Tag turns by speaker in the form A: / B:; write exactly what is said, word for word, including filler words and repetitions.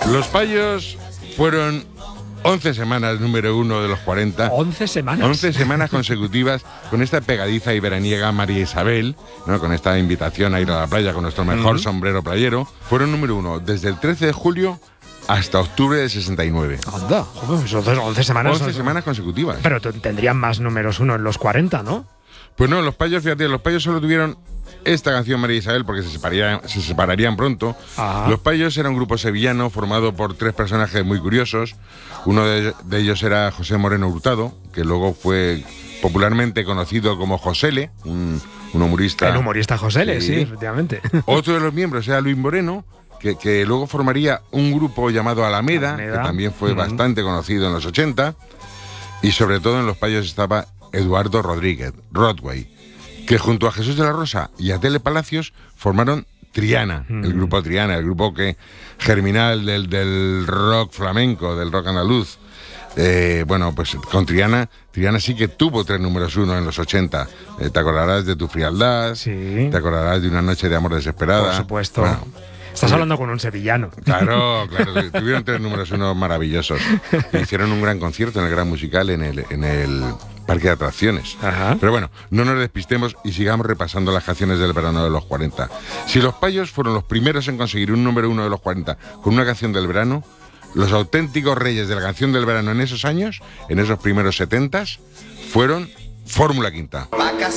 A: Los Payos fueron once semanas número uno de los cuarenta.
B: once semanas.
A: once semanas consecutivas con esta pegadiza y veraniega María Isabel, ¿no? Con esta invitación a ir a la playa con nuestro mejor uh-huh. sombrero playero. Fueron número uno desde el trece de julio hasta octubre de sesenta y nueve.
B: Anda, joder, son once semanas.
A: once semanas consecutivas.
B: Pero tendrían más números uno en los cuarenta, ¿no?
A: Pues no, los Payos, fíjate, los Payos solo tuvieron esta canción María Isabel porque se separarían, se separarían pronto. Ajá. Los Payos era un grupo sevillano formado por tres personajes muy curiosos. Uno de, de ellos era José Moreno Hurtado, que luego fue popularmente conocido como Josele, un, un humorista.
B: El humorista Josele, sí, sí, efectivamente.
A: Otro de los miembros era Luis Moreno, que, que luego formaría un grupo llamado Alameda, Alameda. que también fue uh-huh. bastante conocido en los ochenta. Y sobre todo en los Payos estaba Eduardo Rodríguez, Rodway, que junto a Jesús de la Rosa y a Tele Palacios formaron Triana, mm. el grupo Triana, el grupo que germinal del, del rock flamenco, del rock andaluz. Eh, bueno, pues con Triana, Triana sí que tuvo tres números uno en los ochenta. Eh, te acordarás de Tu Frialdad, sí. te acordarás de Una noche de amor desesperada.
B: Por supuesto. Bueno, Estás hablando con un sevillano.
A: Claro, claro. Tuvieron tres números uno maravillosos. Hicieron un gran concierto en el Gran Musical en el, en el Parque de Atracciones. Ajá. Pero bueno, no nos despistemos y sigamos repasando las canciones del verano de los cuarenta. Si los Payos fueron los primeros en conseguir un número uno de los cuarenta con una canción del verano, los auténticos reyes de la canción del verano en esos años, en esos primeros setentas, fueron Fórmula Quinta.